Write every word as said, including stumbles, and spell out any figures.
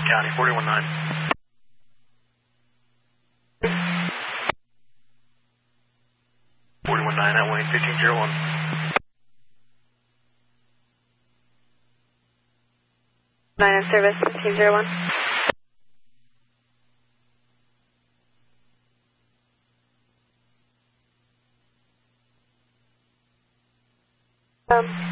County, forty-one nine. forty-one nine at Wayne, fifteen zero one. nine in service, fifteen zero one. Um.